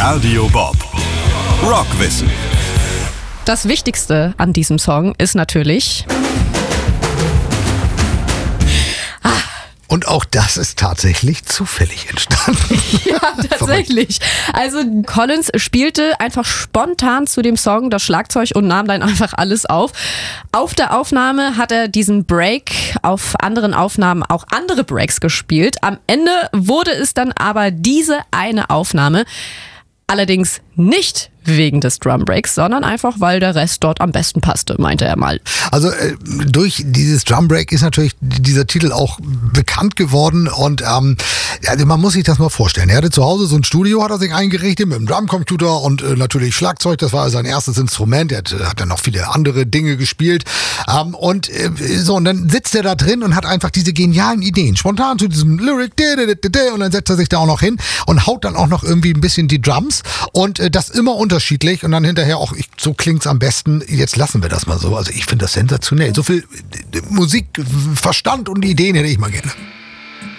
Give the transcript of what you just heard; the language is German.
Radio Bob. Rockwissen. Das Wichtigste an diesem Song ist natürlich... Und auch das ist tatsächlich zufällig entstanden. Ja, tatsächlich. Also Collins spielte einfach spontan zu dem Song das Schlagzeug und nahm dann einfach alles auf. Auf der Aufnahme hat er diesen Break, auf anderen Aufnahmen auch andere Breaks gespielt. Am Ende wurde es dann aber diese eine Aufnahme. Allerdings nicht wegen des Drumbreaks, sondern einfach, weil der Rest dort am besten passte, meinte er mal. Also durch dieses Drumbreak ist natürlich dieser Titel auch bekannt geworden und also man muss sich das mal vorstellen. Er hatte zu Hause so ein Studio, hat er sich eingerichtet mit einem Drumcomputer und natürlich Schlagzeug, das war sein erstes Instrument. Er hat dann noch viele andere Dinge gespielt und dann sitzt er da drin und hat einfach diese genialen Ideen, spontan zu diesem Lyric und dann setzt er sich da auch noch hin und haut dann auch noch irgendwie ein bisschen die Drums und das immer unterschiedlich und dann hinterher auch, so klingt's am besten, jetzt lassen wir das mal so. Also ich finde das sensationell. So viel Musikverstand und Ideen hätte ich mal gerne.